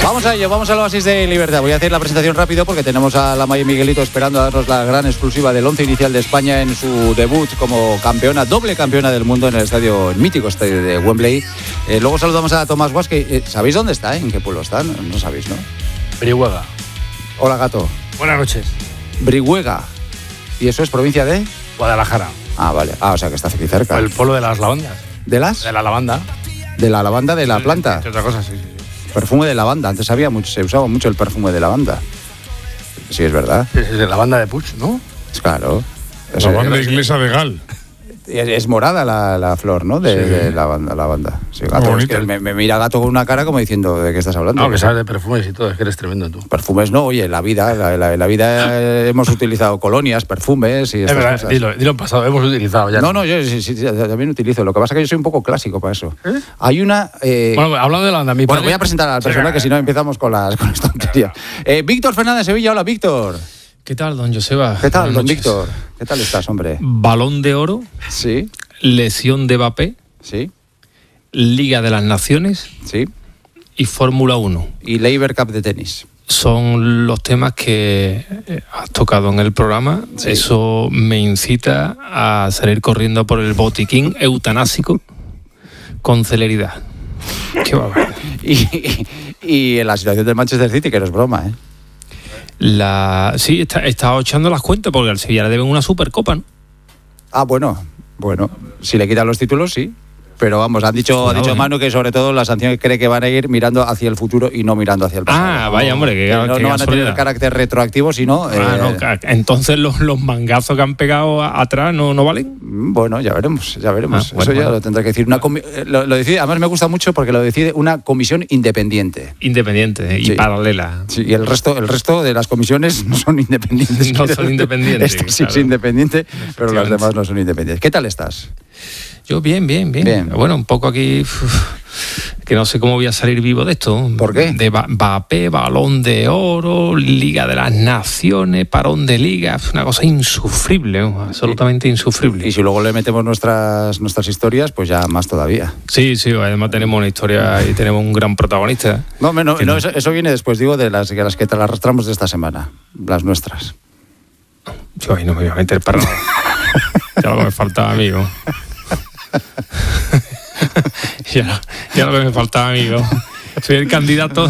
Vamos a ello, vamos al Oasis de Libertad. Voy a hacer la presentación rápido porque tenemos a la Maya Miguelito esperando a darnos la gran exclusiva del 11 inicial de España en su debut como campeona, doble campeona del mundo en el mítico estadio de Wembley. Luego saludamos a Tomás Guas, que ¿sabéis dónde está? ¿En qué pueblo está? No sabéis, ¿no? Brihuega. Hola, gato. Buenas noches. Brihuega. ¿Y eso es provincia de? Guadalajara. Ah, vale. Ah, o sea que está aquí cerca. El pueblo de las lavandas. ¿De las? De la lavanda. De la lavanda de la planta. Otra cosa, sí. Perfume de lavanda. Antes se usaba mucho el perfume de lavanda. Sí, es verdad. Es de la banda de Puig, ¿no? Claro. La banda inglesa de Gal. Es morada la flor, ¿no? De la banda. Sí, gato, es que me mira gato con una cara como diciendo, ¿de qué estás hablando? No, que sabes de perfumes y todo, es que eres tremendo tú. Perfumes no, oye, la vida hemos utilizado colonias, perfumes y estas verdad, cosas. dilo en pasado, hemos utilizado ya. No, yo sí, también utilizo. Lo que pasa es que yo soy un poco clásico para eso. Hay una... Bueno, hablando de la banda, voy a presentar al personal, que si no empezamos con las tonterías. Víctor Fernández Sevilla, hola, Víctor. ¿Qué tal, don Joseba? ¿Qué tal, don Víctor? ¿Qué tal estás, hombre? Balón de oro. Sí. Lesión de Mbappé. Sí. Liga de las Naciones. Sí. Y Fórmula 1. Y Labour Cup de tenis. Son los temas que has tocado en el programa. Sí. Eso me incita a salir corriendo por el botiquín eutanásico con celeridad. Qué barbaridad. Y en la situación del Manchester City, que no es broma, ¿eh? Sí, he estado echando las cuentas porque al Sevilla le deben una Supercopa, ¿no? Ah, bueno, si le quitan los títulos, sí. Pero vamos, ha dicho Manu que sobre todo la sanción cree que van a ir mirando hacia el futuro y no mirando hacia el pasado. Ah, vaya, hombre, que no van a tener carácter retroactivo, sino... entonces los mangazos que han pegado atrás no valen. Bueno, ya veremos. Eso ya lo tendrá que decir. Lo decide, además me gusta mucho porque lo decide una comisión independiente. Independiente y paralela. Sí, y el resto de las comisiones no son independientes. No son independientes. Esta sí es independiente, pero las demás no son independientes. ¿Qué tal estás? Yo bien. Bueno, un poco aquí que no sé cómo voy a salir vivo de esto. ¿Por qué? De Mbappé, Balón de Oro, Liga de las Naciones, parón de Liga, es una cosa insufrible, absolutamente insufrible. Y si luego le metemos nuestras historias, pues ya más todavía. Sí, además tenemos una historia y tenemos un gran protagonista. No, eso viene después, digo, de las que te las arrastramos de esta semana, las nuestras. Yo ahí no me voy a meter para nada. Ya lo que me faltaba, amigo. ya lo que me faltaba, amigo. Soy el candidato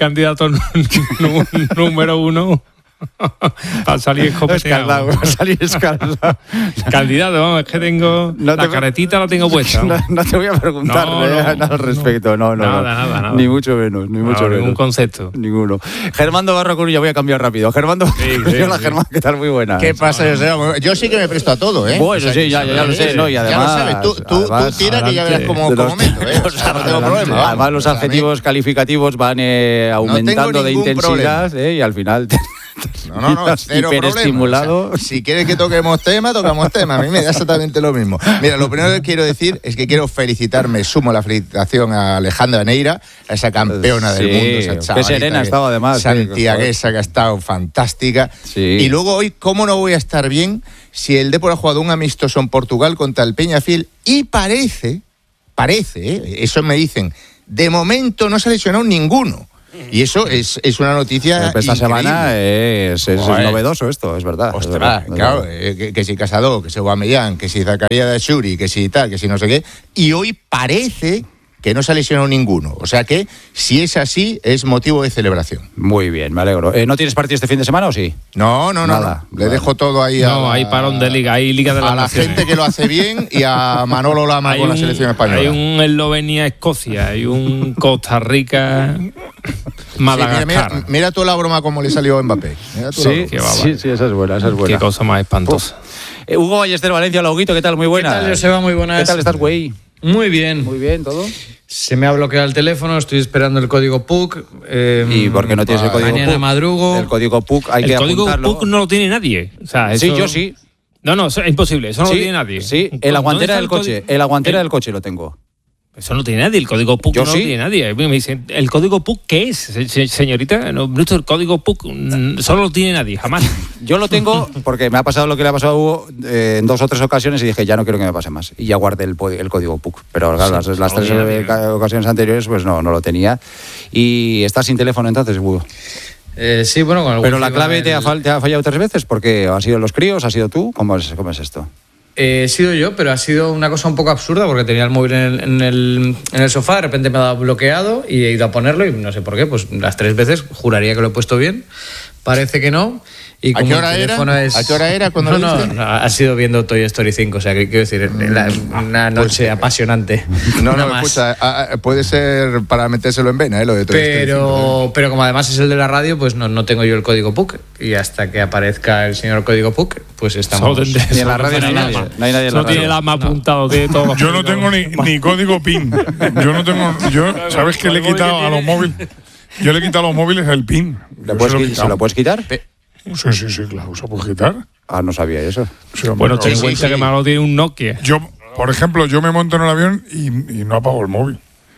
número 1 a salir escopeteado. Escaldado. Candidato, vamos, es que tengo la caretita la tengo puesta. No te voy a preguntar nada al respecto. No. Nada. Ni mucho menos. Ningún concepto. Ninguno. Germando Barro Coruña, voy a cambiar rápido. Germando, hola, Germán, ¿qué tal? Muy buena. ¿Qué pasa? Yo sí que me presto a todo, ¿eh? Bueno, sí, ya lo sé, ¿no? Y además... Ya lo sabes, tú tira que ya verás cómo meto, ¿eh? O sea, no tengo problema. Además, los adjetivos calificativos van aumentando de intensidad, y al final... No, cero problema. O sea, si quieres que tocamos tema. A mí me da exactamente lo mismo. Mira, lo primero que quiero decir es que quiero felicitarme, sumo la felicitación a Alejandra Neira, a esa campeona del mundo, esa chavalita. Qué serena ha estado además. Santiaguesa, que ha estado fantástica. Sí. Y luego hoy, ¿cómo no voy a estar bien si el Depor ha jugado un amistoso en Portugal contra el Peñafiel y parece, eso me dicen, de momento no se ha lesionado ninguno? Y eso es una noticia esta increíble. Semana es novedoso esto, es verdad. Ostras, claro, que si Casado, que si Aubameyang, que si Zakaria de Shuri, que si tal, que si no sé qué. Y hoy parece que no se ha lesionado ninguno. O sea que, si es así, es motivo de celebración. Muy bien, me alegro. ¿No tienes partido este fin de semana o sí? No. Nada. Le dejo todo ahí hay parón de Liga, hay Liga de las Naciones. A la gente que lo hace bien y a Manolo Lama con la selección española. Hay un Eslovenia-Escocia, hay un Costa Rica... Madagascar. Sí, mira tú la broma como le salió a Mbappé. Sí, esa es buena. Qué cosa más espantosa. Hugo Ballester, Valencia, hola, Huguito, ¿qué tal? Muy buena. ¿Qué tal, Joseba? Muy buenas. ¿Qué tal estás, güey? Muy bien, ¿todo? Se me ha bloqueado el teléfono, estoy esperando el código PUC. ¿Y por qué no tienes el código PUC? Mañana madrugo. El código PUC hay que apuntarlo. El código PUC no lo tiene nadie. O sea, eso... Sí, yo sí. No, es imposible, eso no lo tiene nadie. Sí, en la guantera del coche. En la guantera del coche lo tengo. Eso no tiene nadie, el código PUC Yo no sí. lo tiene nadie. Me dicen, ¿el código PUC qué es, señorita? No, el código PUC solo lo tiene nadie, jamás. Yo lo tengo porque me ha pasado lo que le ha pasado a Hugo en 2 o 3 ocasiones y dije, ya no quiero que me pase más. Y ya guardé el código PUC. Pero claro, Sí, las 3 ocasiones anteriores pues no lo tenía. Y estás sin teléfono entonces, Hugo. Sí, bueno, con el Pero wifi la clave te ha el- fallado 3 veces porque han sido los críos, has sido tú. ¿Cómo es esto? He sido yo, pero ha sido una cosa un poco absurda porque tenía el móvil en el sofá, de repente me ha dado bloqueado y he ido a ponerlo y no sé por qué, pues las 3 veces juraría que lo he puesto bien, parece que no. Y ¿A como qué el hora era? teléfono es- ¿A qué hora era cuando no, lo no, viste? no, ha sido viendo Toy Story 5, o sea, que quiero decir, una noche apasionante. No, Nada no, más. escucha, puede ser para metérselo en vena, lo de Toy Story 5, Pero como además es el de la radio, pues no tengo yo el código PUC y hasta que aparezca el señor código PUC, pues estamos... Solo tendré- Ni en la radio no hay nadie. No hay nadie en la No tiene el radio. ama apuntado, tiene todos los Yo no tengo ni código PIN. Yo no tengo. ¿Sabes qué le he quitado a los móviles? Yo le he quitado a los móviles el PIN. Yo ¿Se lo puedes quitar? Sí, claro, ¿se puede quitar? Ah, no sabía eso. Sí, hombre, Bueno, claro. ten en cuenta que Manolo tiene un Nokia. Yo, por ejemplo, yo me monto en el avión y no apago el móvil.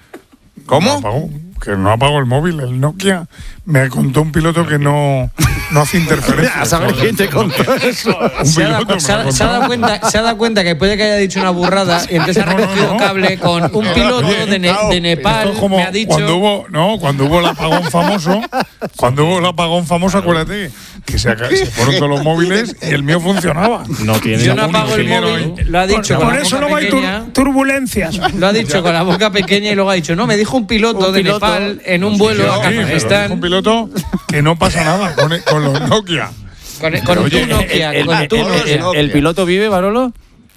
¿Cómo? Que no apago el móvil. El Nokia me contó un piloto que no hace interferencia. A saber quién te contó eso. Un Se ha, piloto dado, me se ha- lo se ha dado contó. se ha dado cuenta que puede que haya dicho una burrada y entonces ha recogido cable con un piloto Oye, de Nepal. Esto es como Me ha dicho. cuando hubo el apagón famoso. Cuando hubo el apagón famoso, acuérdate que se fueron todos los móviles y el mío funcionaba. No tiene Yo no un apago el ingeniero móvil, lo ha dicho con Por la eso boca no hay pequeña. turbulencias. Lo ha dicho con la boca pequeña y luego ha dicho, no, me dijo un piloto de Nepal en un vuelo a Sí, pero Kazajistán un piloto que no pasa nada con los Nokia. con tu Nokia, con tu Nokia. ¿El piloto vive, Barolo?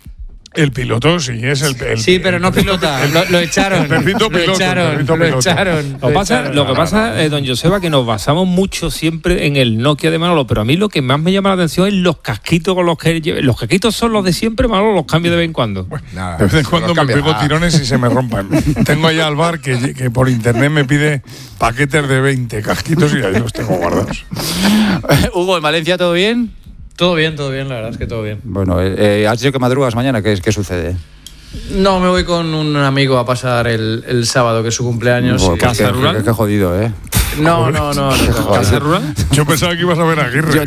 El piloto sí es el Sí, pero no pilota, lo echaron. El perrito Lo piloto, echaron, el perrito lo piloto. echaron. Lo que pasa, don Joseba, que nos basamos mucho siempre en el Nokia de Manolo, pero a mí lo que más me llama la atención es los casquitos con los que lleva. Los casquitos son los de siempre, Manolo, los cambio de vez en cuando. Nada, De vez en no cuando me cambia pego nada. tirones y se me rompan. Tengo allá al bar que por internet me pide paquetes de 20 casquitos y ahí los tengo guardados. Hugo, ¿en Valencia todo bien? Todo bien, la verdad es que todo bien. Bueno, has dicho que madrugas mañana. ¿Qué sucede? No, me voy con un amigo a pasar el sábado, que es su cumpleaños. Bueno, y- pues ¿Casa rural? qué jodido, ¿eh? No. ¿Casa rural? Yo pensaba que ibas a ver a Aguirre.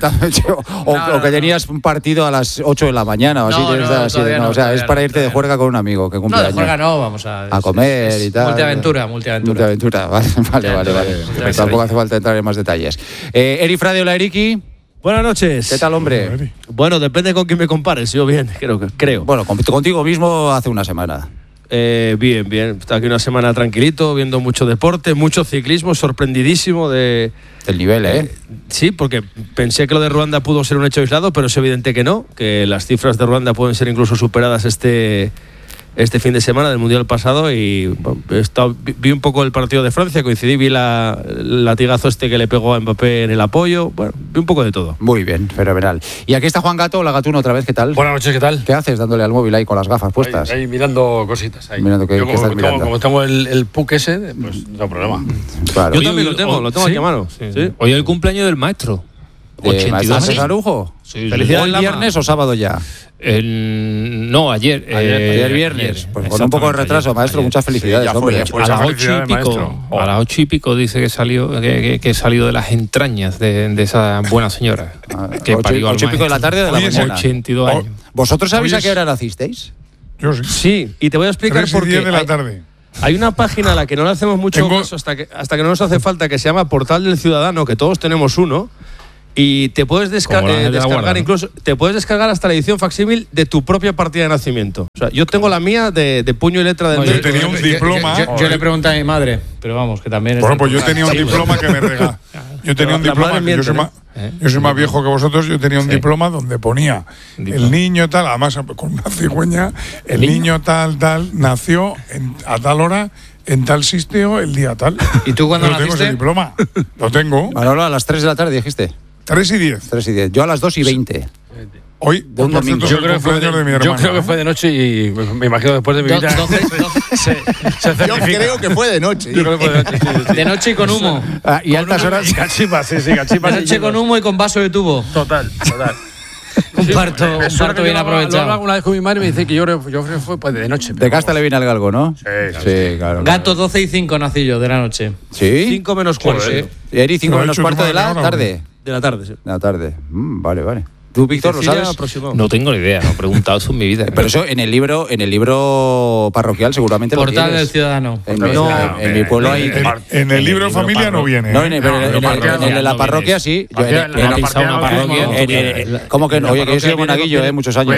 O que tenías un partido a las 8 de la mañana o así. No, tienes no, así de- todavía no, no, o sea, todavía es para no, irte de todavía juerga con un amigo que cumple No, de años. juerga no, vamos a comer y tal. Multiaventura. Multiaventura, vale. Pues tampoco hace falta entrar en más detalles. Eri Frade, hola Eriki. Buenas noches. ¿Qué tal, hombre? Bueno, depende con quién me compares. Yo bien, creo. Bueno, contigo mismo hace una semana. Bien. Está aquí una semana tranquilito, viendo mucho deporte, mucho ciclismo, sorprendidísimo de... El nivel, ¿eh? Sí, porque pensé que lo de Ruanda pudo ser un hecho aislado, pero es evidente que no, que las cifras de Ruanda pueden ser incluso superadas este fin de semana del Mundial pasado y bueno, vi un poco el partido de Francia, vi el latigazo este que le pegó a Mbappé en el apoyo, bueno, vi un poco de todo. Muy bien, fenomenal. Y aquí está Juan Gato, hola Gatuno otra vez, ¿qué tal? Buenas noches, ¿qué tal? ¿Qué haces dándole al móvil ahí con las gafas puestas? Ahí mirando cositas. Ahí. Mirando, ¿qué Yo estás mirando? Como tengo el PUC ese, pues no tengo problema. Claro. Yo también lo tengo aquí a mano. Sí. Hoy es el cumpleaños del maestro. 82 ¿Maestro años. Arujo? Sí. Felicidades, ¿Hoy Lama. viernes o sábado ya? No, ayer. Ayer viernes. Pues con un poco de retraso, maestro, muchas felicidades, ya fue, hombre. ya fue. A las Muchas 8 y felicidades, pico, maestro. a las 8 y pico dice que salió que salió de las entrañas de esa buena señora que parió al 8 y pico de la maestro. tarde o de la Oye, mañana. 82 años. ¿Vosotros sabéis Hoy a qué hora nacisteis? Yo sí. Sí, y te voy a explicar 3 y por 10 qué. de la tarde. Hay una página a la que no le hacemos mucho Tengo- caso hasta que no nos hace falta, que se llama Portal del Ciudadano, que todos tenemos uno, y te puedes Como la de la descargar Guardia, ¿no? incluso, te puedes descargar hasta la edición facsímil de tu propia partida de nacimiento. O sea, yo tengo la mía de puño y letra del Yo médico. tenía un diploma. Yo le pregunté a mi madre, pero vamos, que también es... Bueno, pues yo tenía un diploma que me regaló. Yo tenía un La diploma, madre que yo soy miente, yo soy más viejo que vosotros, yo tenía un Sí. diploma donde ponía el niño tal, además con una cigüeña, el niño tal, nació a tal hora, en tal sitio, el día tal. ¿Y tú cuándo Yo tengo naciste? ese diploma. Lo tengo. Manolo, a las 3 de la tarde dijiste. 3 y 10. 3 y 10. Yo a las 2 y 20. Hoy, un por domingo. cierto, es el cumpleaños de mi hermana. Yo creo que fue de noche y me imagino después de mi vida se Yo certifica. creo que fue de noche. Yo creo que fue de noche, sí. De noche y con humo. Y altas horas. Y cachipas, sí, De cachipas. noche con humo y con vaso de tubo. Total. Un parto bien aprovechado. Lo hago una vez con mi madre y me dice que yo fue pues, de noche. De casta le viene al galgo, ¿no? Sí, claro. Gato 12 y 5 nací yo de la noche. ¿Sí? 5 menos cuarto. Y Eri 5 menos cuarto de la tarde. De la tarde, sí. De la tarde. Vale. ¿Tú, Víctor, lo sabes? No tengo ni idea, no he preguntado eso en mi vida. Pero eso en el libro parroquial seguramente lo tienes. Portal del Ciudadano. En mi pueblo hay... En el libro de familia no viene. No, en la parroquia sí. Yo una parroquia. ¿Cómo que no? Oye, que yo soy monaguillo, muchos años.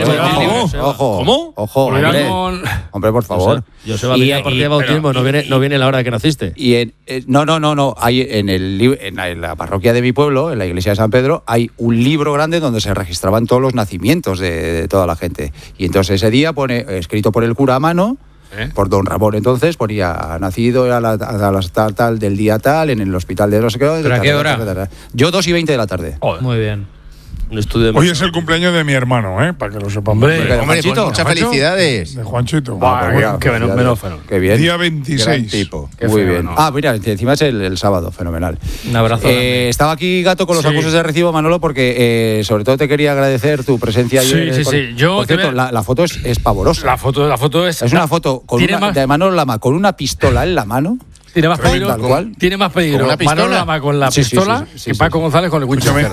¿Cómo? Ojo, hombre, por favor. Yo sé la partida de bautismo, no viene la hora de que naciste. Y no. Hay en la parroquia de mi pueblo, en la iglesia de San Pedro, hay un libro grande donde se registraban todos los nacimientos de toda la gente. Y entonces ese día pone, escrito por el cura a mano, por don Ramón, entonces ponía nacido a las tal del día tal, en el hospital de no sé qué. ¿Pero a qué hora? Yo 2:20 de la tarde. Muy bien. Un estudio de Hoy es el cumpleaños de mi hermano, para que lo sepan. Hombre, pues muchas felicidades. De Juanchito. Qué fenómeno. Qué bien. Día 26. Tipo. Muy bien. Mira, encima es el sábado, fenomenal. Un abrazo. Estaba aquí, Gato, con los acusos de recibo, Manolo, porque sobre todo te quería agradecer tu presencia ayer. Sí. Por cierto, la foto es pavorosa. La foto es... Es una foto de Manolo Lama con una pistola en la mano. Tiene más peligro. Tal cual. Tiene más peligro. Manolo Lama con la pistola que Paco González con el Winchester.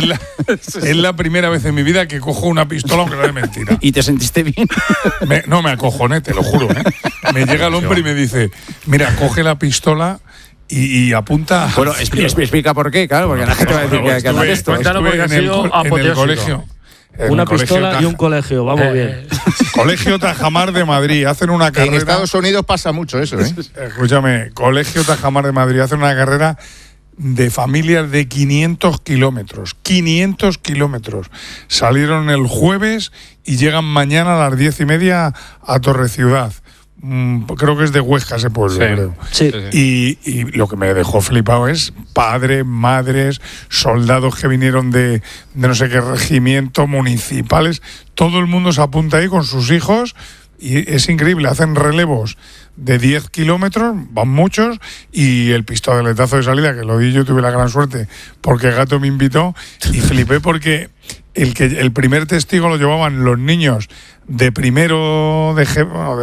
Es la primera vez en mi vida que cojo una pistola, aunque no es mentira. ¿Y te sentiste bien? Me acojoné, te lo juro. Me llega el hombre y me dice, mira, coge la pistola y apunta. Bueno, explica por qué, claro, porque la gente va a decir que anda esto. En el colegio. Una pistola y un colegio, vamos bien. Colegio Tajamar de Madrid, hacen una carrera. En Estados Unidos pasa mucho eso, Escúchame, Colegio Tajamar de Madrid, hacen una carrera de familias de 500 kilómetros. 500 kilómetros. Salieron el jueves y llegan mañana a las 10:30 a Torreciudad. Creo que es de Huesca ese pueblo, creo. Sí. Y lo que me dejó flipado es padres, madres, soldados que vinieron de no sé qué regimiento, municipales. Todo el mundo se apunta ahí con sus hijos y es increíble. Hacen relevos de 10 kilómetros, van muchos, y el pistoletazo de salida, que lo di yo, tuve la gran suerte porque Gato me invitó y flipé porque el primer testigo lo llevaban los niños de primero de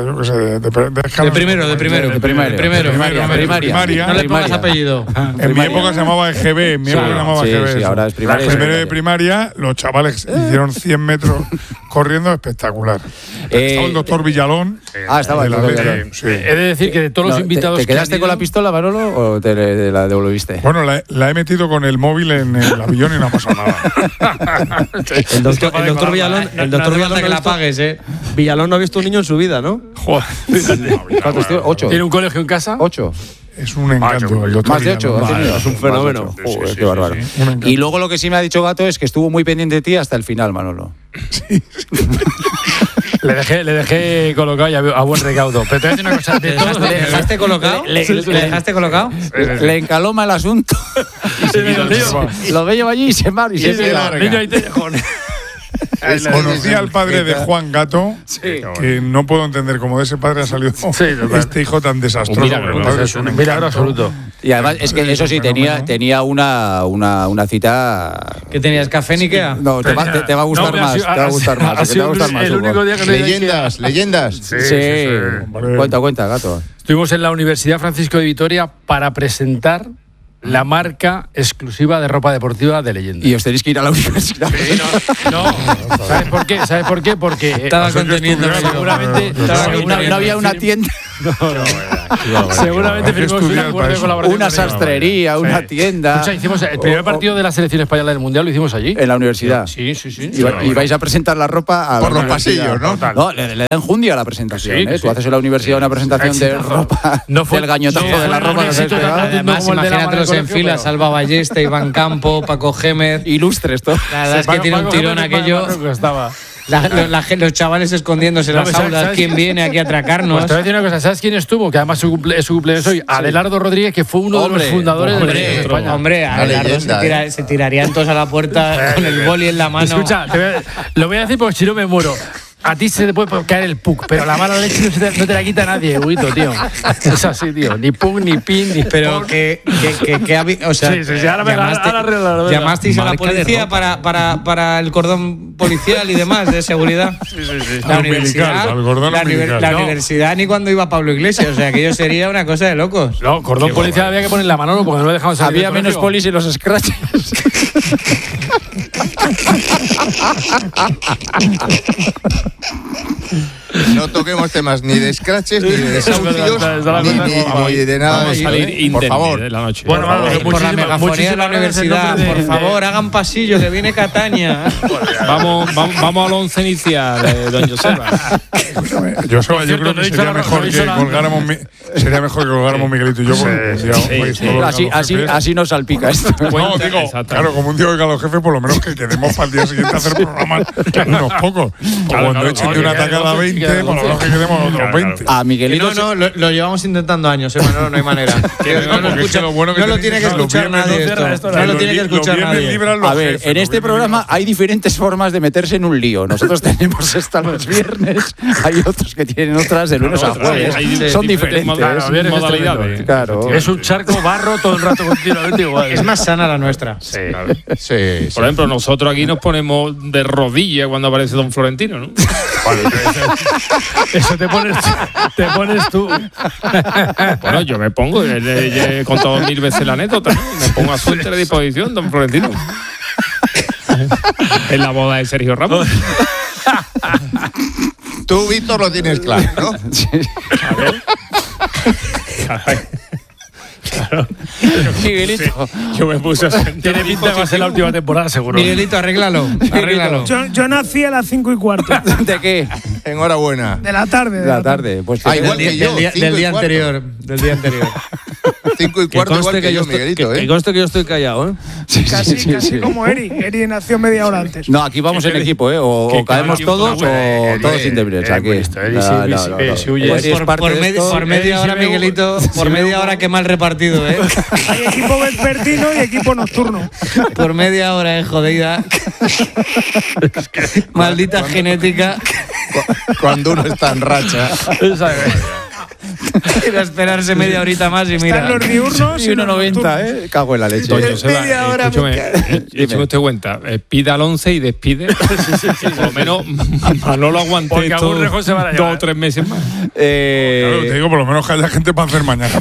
primaria. No le pongas apellido. En mi época se llamaba EGB, en mi época se llamaba EGB. Sí, ahora es primaria. Primero de primaria, los chavales hicieron 100 metros corriendo, espectacular. Estaba el doctor Villalón. Estaba el doctor Villalón. Sí. He de decir que de todos los invitados. ¿Te quedaste con la pistola, Manolo, o te la devolviste? Bueno, la he metido con el móvil en el avión y no ha pasado nada. El doctor Villalón, que la pagues, Villalón no ha visto un niño en su vida, ¿no? Joder. ¿Cuántos tíos? 8. ¿Tiene un colegio en casa? 8. Es un encanto. El doctor Más de 8. Villalón. Es un fenómeno. Joder, qué bárbaro. Y luego lo que sí me ha dicho Gato es que estuvo muy pendiente de ti hasta el final, Manolo. Sí. Le dejé colocado y a buen recaudo. Pero te voy a decir una cosa. ¿Le dejaste colocado? ¿Le dejaste colocado? Le encaloma el asunto. Lo ve yo allí y se marcha. Y se larga. Conocí al padre de Juan Gato, que no puedo entender cómo de ese padre ha salido este hijo tan desastroso. Un milagro absoluto. Y además es que eso sí, tenía una cita. ¿Qué tenías, café ni qué? No, te va a gustar más. Te va a gustar más. El único día que Leyendas. Sí. Cuenta, Gato. Estuvimos en la Universidad Francisco de Vitoria para presentar la marca exclusiva de ropa deportiva de Leyenda. Y os tenéis que ir a la universidad. Sí, no. ¿Sabes por qué? Porque estaba conteniendo. Seguramente no había una tienda. Seguramente firmamos un acuerdo de colaboración. Una sastrería, una tienda. Escucha, hicimos el primer partido de la selección española del mundial, lo hicimos allí. En la universidad. Sí. Y vais a presentar la ropa por los pasillos, ¿no? No, le dan jundia a la presentación. Tú haces en la universidad una presentación de ropa. Del gañotazo de la ropa. Además, imagínate en fila, Salva Ballesta, Iván Campo, Paco Gémez. Ilustres, todo. La verdad es que tiene un tirón aquello. Los chavales escondiéndose en las aulas. ¿Quién viene aquí a atracarnos? Pues te voy a decir una cosa. ¿Sabes quién estuvo? Que además es su cumpleaños hoy. Adelardo Rodríguez, que fue uno de los fundadores de España. Hombre, Adelardo se tirarían todos a la puerta con el boli en la mano. Escucha, lo voy a decir porque si no me muero. A ti se te puede caer el puck, pero la mala leche no te la quita nadie, Huguito, tío. Es así, tío. Ni puck, ni pin, ni... Pero o sea, sí, ahora llamasteis a la policía para el cordón policial y demás de seguridad. Sí. La universidad ni cuando iba Pablo Iglesias, o sea, aquello sería una cosa de locos. No, cordón policial había que ponerle a Manolo porque no lo dejaban salir. Había menos polis y los scratches. No toquemos temas ni de scratches, ni de desahucios, ni de nada. Vamos a salir por favor. de la noche. Bueno, por la megafonía de la universidad, por favor, hagan pasillo, que viene Cataña. Vamos al 11 inicial, don Joseba. Joseba, yo creo que sería mejor que colgáramos Miguelito y yo. Así nos salpica esto. No, digo, claro, como un tío que a los jefes, por lo menos que quedemos para el día siguiente a hacer programas unos pocos. O cuando echen de una atacada a 20, por lo menos que quedemos otros 20. A Miguelito. No, lo llevamos intentando años, no hay manera. No lo tiene que escuchar nadie esto. No lo tiene que escuchar nadie. A ver, en este programa hay diferentes formas de meterse en un lío. Nosotros tenemos esta los viernes, hay otros que tienen otras de lunes a jueves. Son diferentes modalidades. Claro. Es un charco barro todo el rato continuamente igual. Es más sana la nuestra. Sí. Por ejemplo, nosotros aquí nos ponemos de rodillas cuando aparece don Florentino, ¿no? Eso te pones tú. Bueno, yo me pongo, he contado 1000 veces la anécdota, ¿no? Me pongo a su entera disposición, don Florentino. En la boda de Sergio Ramos. Tú, Víctor, lo tienes claro, ¿no? Sí. Claro. Miguelito. Yo me puse a sentir. Tiene pinta que va a ser la última temporada, seguro. Miguelito, arréglalo. Yo nací a las 5:15. ¿De qué? Enhorabuena. De la tarde. De la tarde. Pues igual que yo. Del día anterior. 5:15 igual que yo, Miguelito, Que conste que yo estoy callado, ¿eh? Casi como Eri. Eri nació media hora antes. No, aquí vamos en equipo, ¿eh? O caemos todos o todos indemnes. Aquí. Por media hora, Miguelito. Por media hora, qué mal repartido, ¿eh? Hay equipo vespertino y equipo nocturno. Por media hora, jodida. Maldita genética. Cuando uno está en racha. Quiero esperarse media horita más y mira. Están los diurnos y 1.90, Cago en la leche. Doña Joseba, écheme usted cuenta. Pida al 11 y despide. Por lo menos Manolo aguante esto 2 o 3 meses más. Claro, te digo, por lo menos que haya gente para hacer mañana.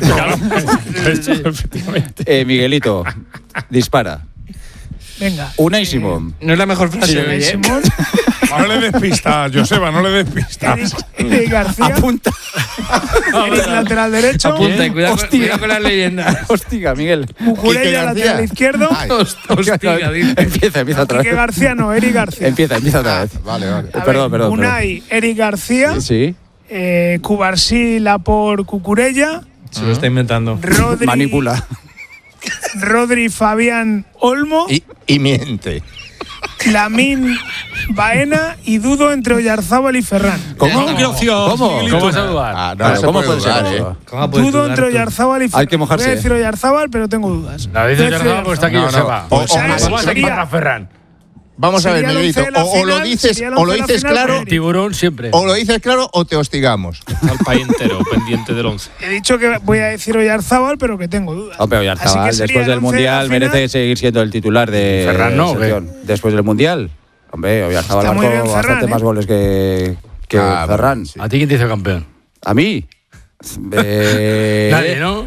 Efectivamente. Miguelito, dispara. Venga. Unai Simón. No es la mejor frase. Unai Simón. No le des pistas, Joseba, no le des pistas. Eric García. Apunta. Eric, lateral derecho. Apunta y cuidado con las leyendas. Hostia, Miguel. Cucurella, lateral izquierdo. Hostia, dice. Empieza otra vez. Quique García no, Eric García. Empieza otra vez. Vale. Perdón. Unai, Eric García. Sí. Cubarsí, Lapor, Cucurella. Se lo está inventando. Rodri, Manipula. Rodri, Fabián, Olmo. Y miente. Lamín, Baena y dudo entre Oyarzábal y Ferran. ¿Cómo? ¿Cómo vas a dudar? ¿Cómo puede ser eso? Dudo entre Oyarzábal y Ferran. Hay que mojarse. Voy a decir Oyarzábal, pero tengo dudas. La dice Oyarzábal porque está aquí Joseba. Vamos a quitar a Ferran. Vamos a ver, Miguelito, o lo dices claro, tiburón siempre. O lo dices claro o te hostigamos. Está el país entero pendiente del 11. He dicho que voy a decir Oyarzábal, pero que tengo dudas. Hombre, Oyarzábal, después del Mundial, merece seguir siendo el titular de Ferran, ¿no? Después del Mundial. Hombre, Oyarzábal marcó bastante más goles que Ferran. Sí. ¿A ti quién te hizo campeón? ¿A mí? Nadie, ¿no?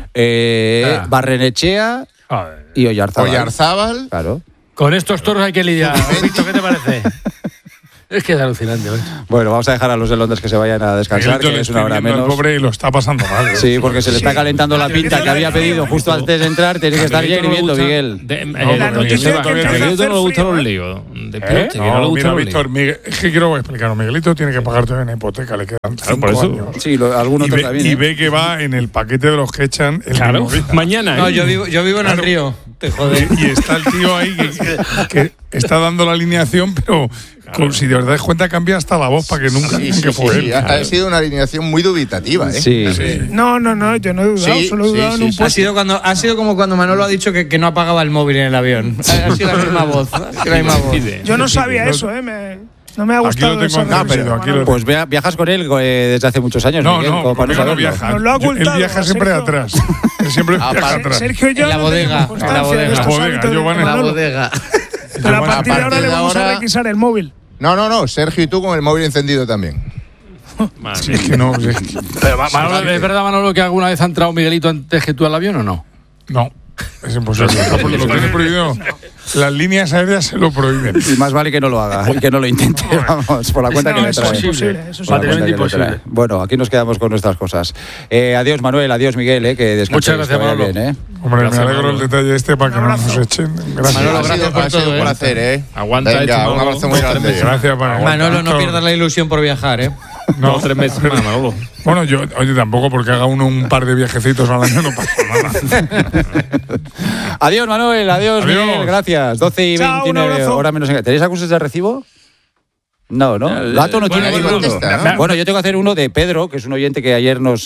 Barrenechea y Oyarzábal. Claro. Con estos toros hay que lidiar. Víctor, ¿qué te parece? Es que es alucinante, ¿eh? Bueno, vamos a dejar a los de Londres que se vayan a descansar, que es una hora menos. El pobre lo está pasando mal. Sí, porque se le está calentando la pinta que había pedido justo antes de entrar. Tiene que estar ya hirviendo, Miguel. Miguelito no le gustan los líos. Mira, Víctor, es que quiero explicar. Miguelito tiene que pagar todavía una hipoteca, le quedan 5 años. Sí, algunos también. Y ve que va en el paquete de los que echan el claro, mañana. No, yo vivo en el río. Te joder. Y está el tío ahí que está dando la alineación, pero si de verdad es cuenta cambia hasta la voz para que nunca digan que fue él. Ha sido una alineación muy dubitativa, ¿eh? Sí. No, yo no he dudado, solo he dudado en un puesto. Ha sido como cuando Manolo ha dicho que no apagaba el móvil en el avión. Ha sido la misma voz. Yo no sabía eso, No me ha gustado Aquí lo tengo esa entendido, aquí lo Pues viajas con él desde hace muchos años, No, Miguel, no, como para conmigo no saberlo. viaja. Nos lo ha ocultado, Él viaja siempre Sergio. atrás. Él siempre viaja atrás. Sergio y yo En la no bodega, tenemos en la constancia bodega. de estos La bodega, hábitos de Giovanni. Manolo. bodega. Pero a partir de ahora le vamos a ahora- requisar el móvil. No, Sergio y tú con el móvil encendido también. Sí, es que no. Sí, es que- Pero, Manolo, ¿es verdad, Manolo, que alguna vez ha entrado Miguelito antes que tú al avión o no? no, es imposible. Lo tiene prohibido. Las líneas aéreas se lo prohíben. Y más vale que no lo haga y que no lo intente, vamos, por la cuenta que le eso trae. es imposible. Eso es Por la cuenta Materialmente que le imposible. trae. Bueno, aquí nos quedamos con nuestras cosas. Adiós, Manuel, adiós, Miguel, que descanséis, Muchas gracias, que vaya Manolo. bien, Hombre, Gracias, me alegro Manolo. el detalle este para que no nos echen. Gracias. Manolo, Ha gracias sido, por ha sido todo, un ¿eh? placer, ¿eh? Aguanta Venga, esto, un Manolo. abrazo muy grande. Gracias, Manolo. Manolo, no pierdas la ilusión por viajar, ¿eh? No, 3 meses más, Manolo. Bueno, yo, oye, tampoco porque haga uno un par de viajecitos al año no pasa nada. Adiós, Manuel, adiós, Adiós. Miguel, gracias. 12 y Chao, un 29, abrazo. hora menos. ¿Tenéis acuses de recibo? No, ¿no? Gato no tiene bueno, ninguno. contesta, ¿no? Bueno, yo tengo que hacer uno de Pedro, que es un oyente que ayer nos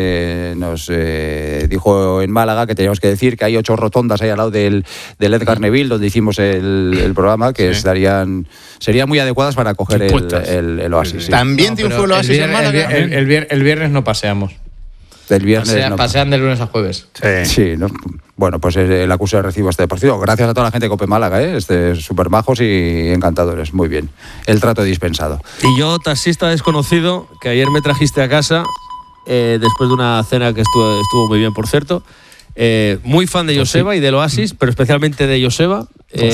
dijo en Málaga que teníamos que decir que hay 8 rotondas ahí al lado del Edgar Neville, donde hicimos el programa, que serían muy adecuadas para coger Dispuestas. el Oasis. Sí. También triunfó el Oasis en Málaga. El viernes no paseamos. Del viernes. no. Pasean de lunes a jueves. Sí, ¿no? Bueno, pues el acuse de recibo este partido. Gracias a toda la gente de Cope Málaga, súper majos y encantadores. Muy bien. El trato dispensado. Y yo, taxista desconocido, que ayer me trajiste a casa, después de una cena que estuvo muy bien, por cierto. Muy fan de Joseba y del Oasis, pero especialmente de Joseba.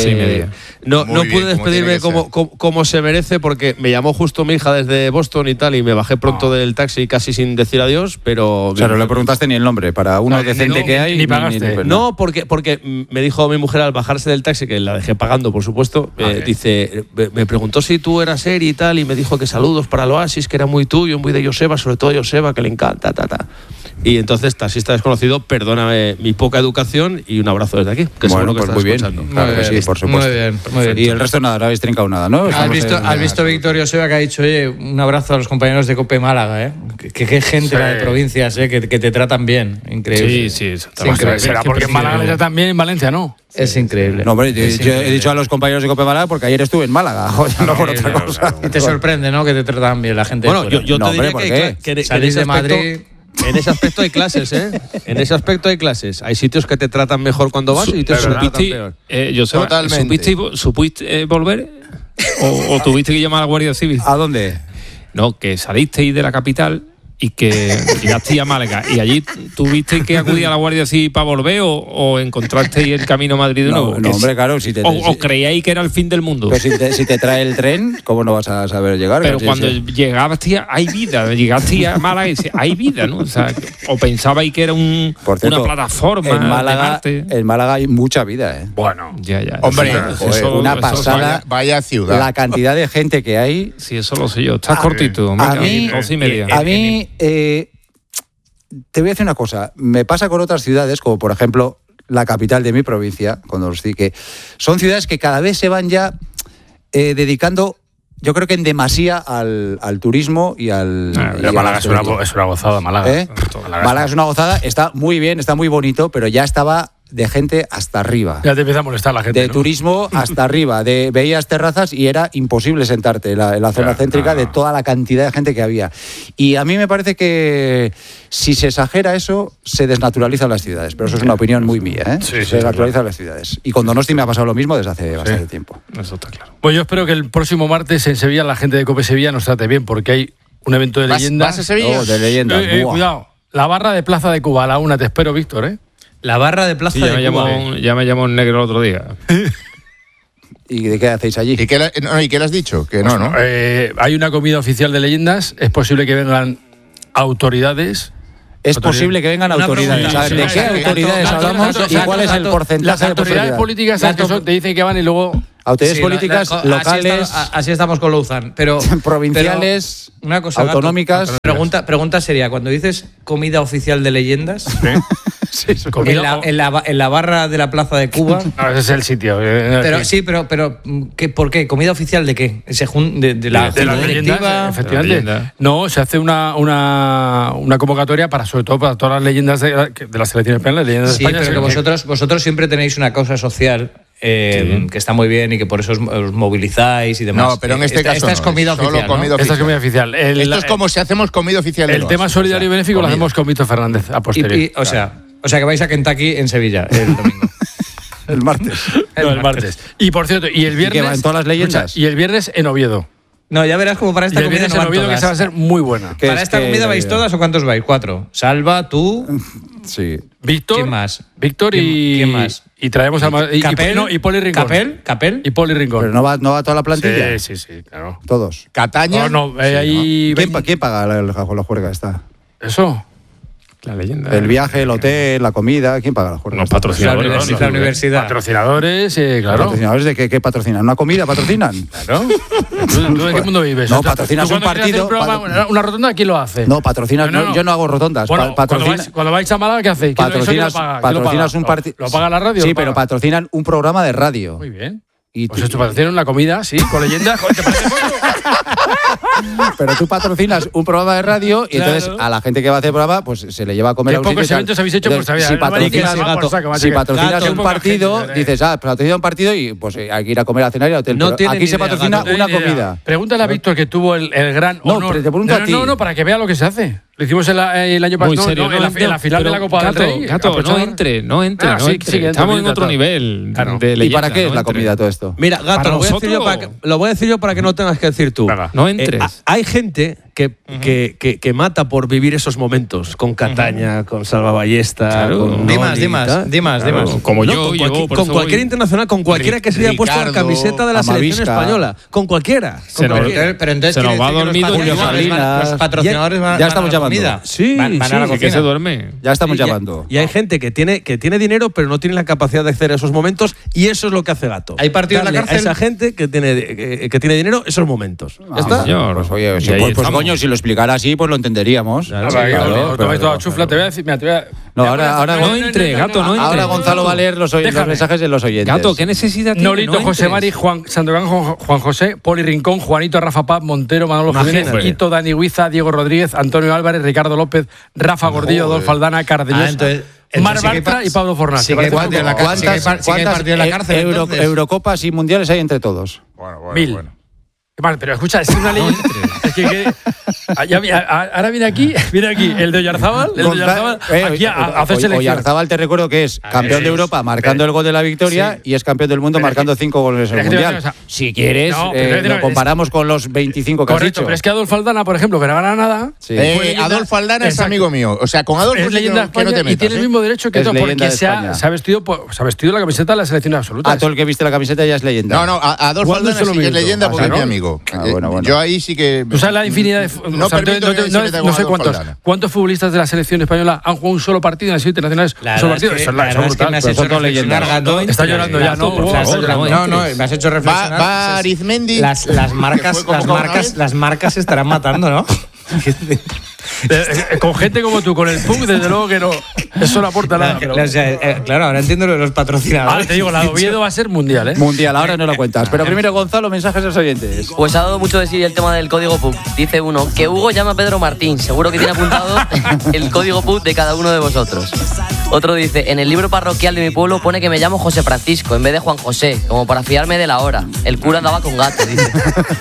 No Muy bien, pude como tiene despedirme que como se merece, porque me llamó justo mi hija desde Boston y tal, y me bajé pronto del taxi casi sin decir adiós, pero... O sea, no le preguntaste ni el nombre. Para uno decente que hay... ni pagaste. No, porque me dijo mi mujer al bajarse del taxi, que la dejé pagando, por supuesto, dice, me preguntó si tú eras Eri y tal, y me dijo que saludos para el Oasis, que era muy tuyo, muy de Joseba, sobre todo Joseba, que le encanta, Y entonces, taxista desconocido, perdóname mi poca educación y un abrazo desde aquí, que seguro que pues estás muy bien. escuchando. Claro que sí, por supuesto. Muy bien, muy bien. Y el resto nada, no habéis trincado nada, ¿no? ¿Has visto Víctor Joseba que ha dicho, oye, un abrazo a los compañeros de Cope Málaga, ¿eh? Que gente la de provincias, que te tratan bien. Increíble. Sí, eso está Sí, bastante increíble. Será porque en Málaga le tratan bien, en Valencia no. Es increíble. No, hombre, yo he dicho a los compañeros de Cope Málaga porque ayer estuve en Málaga, no por otra cosa. Y te sorprende, ¿no? Que te tratan bien la gente. de Bueno, fuera. yo No, te hombre, diría ¿por que, qué? que Salís de en ese aspecto- Madrid. En ese aspecto hay clases, ¿eh? En ese aspecto hay clases. Hay sitios que te tratan mejor cuando vas y sitios que te tratan peor. Joseba, Totalmente. ¿supiste volver? ¿O tuviste que llamar a la Guardia Civil? ¿A dónde? No, que salisteis de la capital y que llegasteis a Málaga. ¿Y allí tuviste que acudir a la Guardia Civil para volver o encontrasteis el camino a Madrid de nuevo? No, hombre, claro, si te... ¿O creíais que era el fin del mundo? Pero si te trae el tren, ¿cómo no vas a saber llegar? Pero Sí, cuando sí. llegaste, hay vida. Llegaste a Málaga y dices, hay vida, ¿no? O sea, o pensabais que era Por cierto, una plataforma en Málaga, de Marte. en Málaga hay mucha vida, ¿eh? Bueno, ya. Hombre, Joder, una pasada. Vaya ciudad. La cantidad de gente que hay. Sí, eso lo sé yo. Estás A- cortito. a venga, mí- 11:30. A mí, te voy a decir una cosa. Me pasa con otras ciudades, como por ejemplo la capital de mi provincia, cuando os di que son ciudades que cada vez se van ya dedicando, yo creo que en demasía al turismo y al. y a Málaga la es una hostelería. gozada, Málaga. ¿Eh? Málaga es una gozada, está muy bien, está muy bonito, pero ya estaba de gente hasta arriba. Ya te empieza a molestar la gente. De ¿no? turismo hasta arriba. Veías terrazas y era imposible sentarte en la zona céntrica de toda la cantidad de gente que había. Y a mí me parece que si se exagera eso, se desnaturalizan las ciudades. Pero eso es una opinión muy mía, ¿eh? Sí, se desnaturalizan las ciudades. Y con Donosti me ha pasado lo mismo desde hace bastante tiempo. Eso está claro. Pues yo espero que el próximo martes en Sevilla la gente de Cope Sevilla nos trate bien, porque hay un evento de leyendas. ¿Vas a Sevilla? Oh, de leyendas. Buah. Cuidado, la barra de Plaza de Cuba a la 1, te espero, Víctor, ¿eh? La barra de Plaza Sí, ya de me, Cuba. ya me llamó un negro el otro día. ¿Y de qué hacéis allí? ¿Y qué le has dicho? Que no, ¿no? Hay una comida oficial de leyendas, es posible que vengan autoridades. Es posible que vengan Una autoridades. pregunta, ¿Sabes? ¿De sí, qué sí, autoridades dato, hablamos dato, y cuál es el dato. porcentaje Las de autoridades posibilidad? políticas ¿sabes qué son? Te dicen que van y luego... Autoridades Sí, políticas así locales, así estamos con Louzan. Pero, provinciales, pero una cosa, Gato, autonómicas. Pregunta seria. Cuando dices comida oficial de leyendas, Comida- en la barra de la Plaza de Cuba... No, ese es el sitio. Pero sí, pero ¿por qué? ¿Comida oficial de qué? ¿De la de las junta leyendas, directiva? efectivamente. De las leyendas. No, se hace una convocatoria para, sobre todo, para todas las leyendas de la selección española, leyendas Sí, de España. pero que vosotros siempre tenéis una causa social que está muy bien y que por eso os movilizáis y demás. No, pero en este caso esta es comida solo oficial, comida ¿no? oficial. Esta es comida oficial. Esto es como si hacemos comida oficial. El tema solidario y benéfico lo hacemos con Víctor Fernández a posteriori. O sea que vais a Kentucky en Sevilla el domingo. El martes. El martes. Y por cierto, y el viernes. que va en todas las leyendas. Escucha, y el viernes en Oviedo. No, ya verás como para esta Y el comida viernes no en van Oviedo que todas. se va a ser muy buena. Que ¿Para es esta que- comida vais todas o cuántos vais? 4. Salva, tú. Sí. Víctor. ¿Quién más? Víctor y. ¿Quién más? Y traemos al. Y Poli Rincón. ¿Capel? Y Poli Rincón. Pero no va toda la plantilla. Sí, claro. Todos. Cataña. Ahí. ¿Quién paga la juerga esta? Eso. La leyenda. El viaje, el hotel, la comida, ¿quién paga la juerga? Los patrocinadores. La universidad. Patrocinadores, claro. ¿Patrocinadores de qué patrocinan? ¿Una comida patrocinan? Claro. ¿Tú en qué mundo vives? No, patrocinas ¿Tú un cuando quieres partido. hacer un programa, una rotonda, ¿quién lo hace? No, patrocinas. No. Yo no hago rotondas. Bueno, cuando vais a Málaga, ¿qué hacéis? Patrocinas un partido. ¿Lo paga la radio? Sí, pero patrocinan un programa de radio. Muy bien. Y Pues esto patrocinan una comida, sí, con leyendas. ¿Te parece poco? Pero tú patrocinas un programa de radio y Claro. entonces a la gente que va a hacer programa pues se le lleva a comer Qué a un sitio pocos y tal. eventos habéis hecho por Entonces, saber. si patrocinas un poca partido, gente, dices, patrocina un partido y pues hay que ir a comer, a cenar y al hotel. No Pero tiene aquí ni se idea, patrocina Gato. una Ni idea. comida. Pregúntale a Víctor que tuvo el gran No, honor. pero te pregunto a ti. No, para que vea lo que se hace. Lo hicimos el año Muy pasado, serio, en la final de la Copa del Rey. Gato, no entre. Ah, sí, entre. sí, que Estamos en entra, otro entra. nivel Claro. de ¿Y leyenda, para qué es no la entre. comida todo esto? Mira, Gato, Para lo voy a decir yo para que no tengas que decir tú. Venga. No entres. Hay gente que mata por vivir esos momentos con Cataña, con Salva Ballesta, Claro. con Di Noli y tal. más. Como No, yo, con, yo, por con eso cualquier voy. internacional, con cualquiera que se haya puesto la Ricardo, camiseta de la selección Amavisca. española, con cualquiera. Se con nos- cualquiera. Pero entonces Se nos quiere va decir que dormido los Julio patrocinadores Salinas. los patrocinadores van Ya a estamos la llamando. comida. Sí, van a la sí, Que cocina. se duerme. Ya estamos Y hay- llamando. Y hay gente que tiene dinero, pero no tiene la capacidad de acceder a esos momentos, y eso es lo que hace Gato. ¿Hay partido en la Darle cárcel? a esa gente que tiene dinero esos momentos. ¿Ya está? Señor. Pues oye, Y si, ahí pues estamos. coño, si lo explicara así, pues lo entenderíamos. Claro, Claro, pero- tomáis toda chufla, te voy a decir. Mira, te voy a. No, ahora No entre, Gato, no entre. Ahora Gonzalo va a leer los Déjame. mensajes de los oyentes. Gato, ¿qué necesidad tiene? Nolito, No José entres. Mari, Juan Sandokan, Juan José, Poli Rincón, Juanito, Rafa Paz, Montero, Manolo Jiménez, Imagínate. Quito, Dani Huiza, Diego Rodríguez, Antonio Álvarez, Ricardo López, Rafa Gordillo, Adolfo Aldana, Cardeñosa, entonces Mar sí que hay Bartra y Pablo Fornás. sí ¿Te que hay parece partido en la poco? cárcel. Sí que hay partido en la cárcel, entonces. Eurocopas y mundiales hay entre todos? 1000. Qué mal, pero escucha, es una ley. Es que ahora viene aquí el de Oyarzábal, aquí a hacer selección. Oyarzábal te recuerdo que es campeón de Europa marcando el gol de la victoria y es campeón del mundo Pero es marcando que- 5 goles en pero el es que te voy a mundial. decir una cosa. Si quieres, No, pero es que lo no, comparamos con los 25 que has Correcto, dicho. pero es que Adolfo Aldana, por ejemplo, que no gana nada. Sí. fue leyenda- Adolfo Aldana es Exacto. amigo mío. O sea, con Adolfo Es sí leyenda de que no España te y metas. tiene el mismo derecho que Es todo, leyenda porque de se ha España. vestido la camiseta de la selección absoluta. A todo el que viste la camiseta ya es leyenda. No, Adolfo ¿Cuándo Aldana es sí solo que es minuto? leyenda porque Ah, es mi ¿no? amigo. Bueno. Yo ahí sí que. Tú sabes la infinidad de. No o sea, permito que se meta con no sé Adolfo Aldana. cuántos futbolistas de la selección española han jugado un solo partido en el sitio internacionales. Un solo partido. Eso es brutal. me has Pero hecho son todas reflexionar, leyendas. Gato. Está llorando ya, ¿no? Por favor, No, me has hecho reflexionar. Va Arizmendi. Las marcas, que fue convocado una vez. las marcas se estarán matando, ¿no? Con gente como tú, con el punk, desde luego que no. Eso no aporta nada. pero- Claro, ahora entiendo lo de los patrocinadores. Ahora te digo, la de Oviedo va a ser mundial, ¿eh? Mundial, ahora no lo cuentas. Pero primero, Gonzalo, mensajes de los oyentes. Pues ha dado mucho de sí el tema del código PUC. Dice uno, que Hugo llama a Pedro Martín. Seguro que tiene apuntado el código PUC de cada uno de vosotros. Otro dice, en el libro parroquial de mi pueblo pone que me llamo José Francisco en vez de Juan José, como para fiarme de la hora. El cura andaba con gato, dice.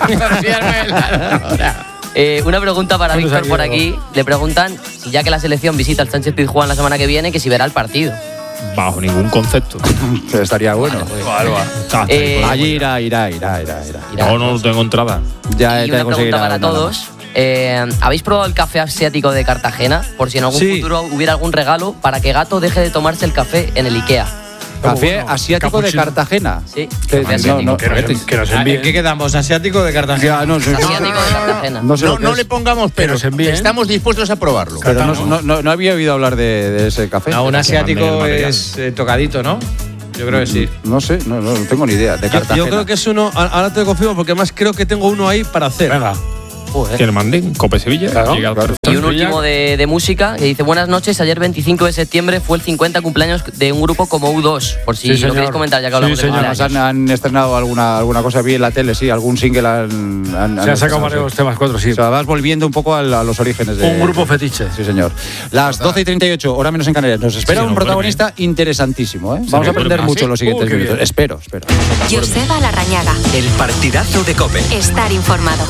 Una pregunta para ¿Cuántos Víctor por aquí, aquí. Le preguntan si ya que la selección visita el Sánchez Pizjuán la semana que viene, que si verá el partido. Bajo ningún concepto. Estaría bueno. Allí irá. No tengo entrada. Ya Y te una conseguirá pregunta para nada todos. ¿Habéis probado el café asiático de Cartagena? Por si en algún Sí. futuro hubiera algún regalo para que Gato deje de tomarse el café en el Ikea. Café Bueno, asiático de capuchino. Cartagena. Sí, Que- café asiático. Que nos ¿En envíen. qué quedamos? ¿Asiático de Cartagena? Ya, no, Asiático de Cartagena. no sé lo que No es. le pongamos pero nos envíen. estamos dispuestos a probarlo. Pero no había oído hablar de ese café. No, un asiático manden el es tocadito, ¿no? Yo creo que sí. No sé, no tengo ni idea. De Cartagena. Yo creo que es uno, ahora te confirmo, porque además creo que tengo uno ahí para hacer. Venga. Que le manden Cope Sevilla. Claro, llega al claro. Y un último de música, que dice: buenas noches, ayer 25 de septiembre fue el 50 cumpleaños de un grupo como U2, por si lo queréis comentar, ya que hablamos de cumpleaños. Han estrenado alguna cosa, vi en la tele, sí, algún single se han sacado varios temas, 4, sí. O sea, vas volviendo un poco a los orígenes de... Un grupo fetiche. Sí, señor. Las 12:38, hora menos en Canarias. Nos espera un protagonista interesantísimo, ¿eh? Vamos a aprender mucho en los siguientes minutos. Espero. Joseba Larrañaga. El partidazo de COPE. Estar informado.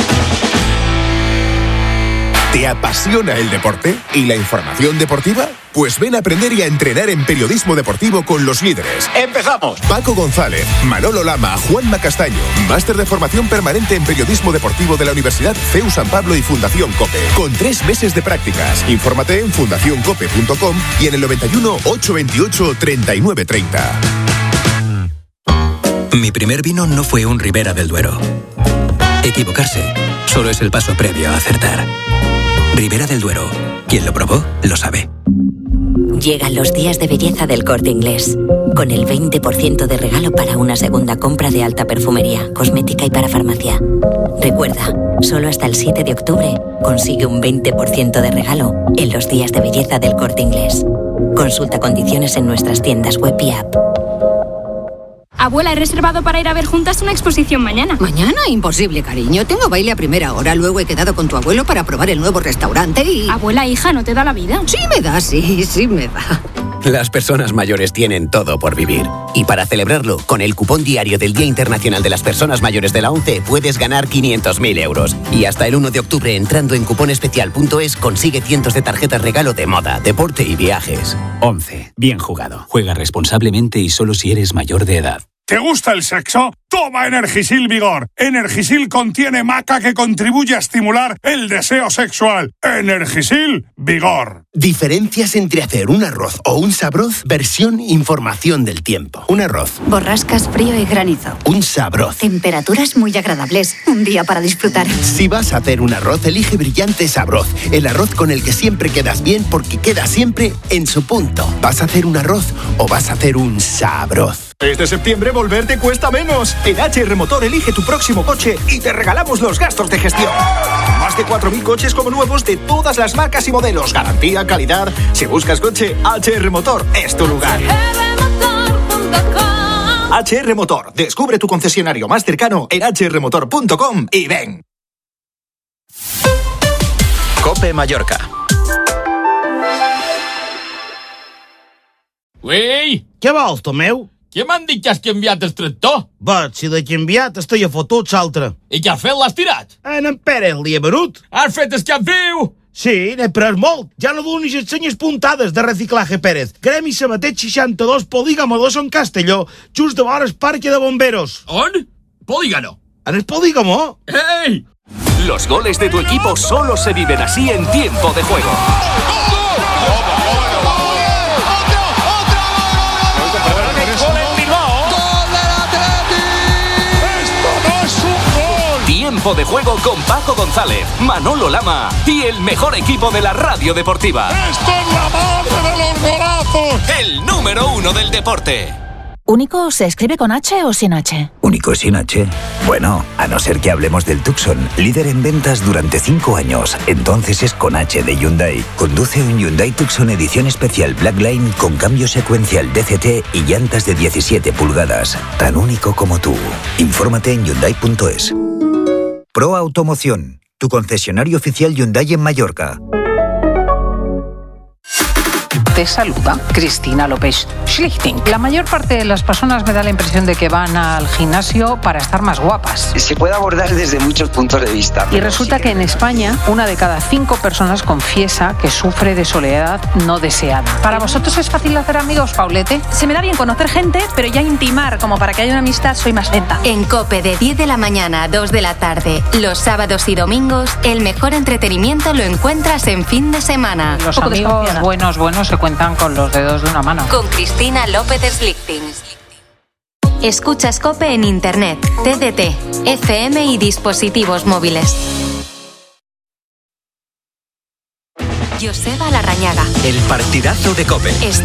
¿Te apasiona el deporte y la información deportiva? Pues ven a aprender y a entrenar en periodismo deportivo con los líderes. ¡Empezamos! Paco González, Manolo Lama, Juanma Castaño. Máster de formación permanente en periodismo deportivo de la Universidad CEU San Pablo y Fundación COPE. Con 3 meses de prácticas. Infórmate en fundacioncope.com y en el 91 828 3930. Mi primer vino no fue un Ribera del Duero. Equivocarse solo es el paso previo a acertar. Ribera del Duero. Quien lo probó, lo sabe. Llegan los días de belleza del Corte Inglés. Con el 20% de regalo para una segunda compra de alta perfumería, cosmética y para farmacia. Recuerda, solo hasta el 7 de octubre consigue un 20% de regalo en los días de belleza del Corte Inglés. Consulta condiciones en nuestras tiendas web y app. Abuela, he reservado para ir a ver juntas una exposición mañana. ¿Mañana? Imposible, cariño. Tengo baile a primera hora. Luego he quedado con tu abuelo para probar el nuevo restaurante y... Abuela, hija, ¿no te da la vida? Sí me da, sí me da. Las personas mayores tienen todo por vivir. Y para celebrarlo, con el cupón diario del Día Internacional de las Personas Mayores de la ONCE, puedes ganar 500.000 euros. Y hasta el 1 de octubre, entrando en cuponespecial.es, consigue cientos de tarjetas regalo de moda, deporte y viajes. ONCE. Bien jugado. Juega responsablemente y solo si eres mayor de edad. ¿Te gusta el sexo? Toma Energisil Vigor. Energisil contiene maca que contribuye a estimular el deseo sexual. Energisil Vigor. Diferencias entre hacer un arroz o un sabroz, versión información del tiempo. Un arroz. Borrascas, frío y granizo. Un sabroz. Temperaturas muy agradables. Un día para disfrutar. Si vas a hacer un arroz, elige Brillante Sabroz. El arroz con el que siempre quedas bien porque queda siempre en su punto. ¿Vas a hacer un arroz o vas a hacer un sabroz? Este septiembre volver te cuesta menos. En HR Motor elige tu próximo coche y te regalamos los gastos de gestión. Más de 4.000 coches como nuevos de todas las marcas y modelos. Garantía, calidad. Si buscas coche, HR Motor es tu lugar. HR Motor. Descubre tu concesionario más cercano en hrmotor.com y ven. COPE Mallorca. Uei! Què vols, Tomeu? Què m'han dit que has canviat el tractor? Va, si l'he canviat, estic a fotuts altre. I què has fet? L'has tirat? En Pere l'hi he venut. Has fet el cap viu? Sí, n'he pres molt. Ja no donis les senyes puntades de Reciclaje Pérez. Gremi Sabatet 62, Polígamo 2 en Castelló, just de vora el parque de bomberos. On? Polígamo. En el Polígamo. ¡Ey! Los goles de tu equipo solo se viven así en tiempo de juego. Tiempo de juego con Paco González, Manolo Lama y el mejor equipo de la radio deportiva. ¡Esto es la madre de los golazos! El número 1 del deporte. ¿Único se escribe con H o sin H? ¿Único sin H? Bueno, a no ser que hablemos del Tucson, líder en ventas durante 5 años. Entonces es con H de Hyundai. Conduce un Hyundai Tucson edición especial Blackline con cambio secuencial DCT y llantas de 17 pulgadas. Tan único como tú. Infórmate en Hyundai.es. Pro Automoción, tu concesionario oficial Hyundai en Mallorca. Te saluda Cristina López Schlichting. La mayor parte de las personas me da la impresión de que van al gimnasio para estar más guapas. Se puede abordar desde muchos puntos de vista. Y resulta que en España, 1 de cada 5 personas confiesa que sufre de soledad no deseada. ¿Para vosotros es fácil hacer amigos, Paulete? Se me da bien conocer gente, pero ya intimar, como para que haya una amistad, soy más lenta. En COPE de 10 de la mañana a 2 de la tarde, los sábados y domingos, el mejor entretenimiento lo encuentras en fin de semana. Los amigos buenos se cuentan con los dedos de una mano. Con Cristina López Schlichting. Escuchas COPE en Internet, TDT, FM y dispositivos móviles. Joseba Larrañaga. El partidazo de COPE.